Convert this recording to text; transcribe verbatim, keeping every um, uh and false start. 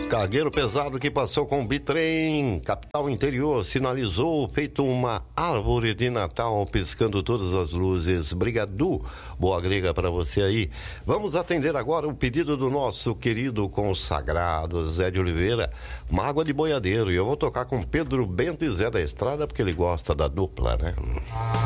Cargueiro pesado que passou com o bitrem, capital interior, sinalizou, feito uma árvore de Natal, piscando todas as luzes. Brigadu, boa grega para você aí. Vamos atender agora o pedido do nosso querido consagrado Zé de Oliveira, Mágoa de Boiadeiro. E eu vou tocar com Pedro Bento e Zé da Estrada, porque ele gosta da dupla, né?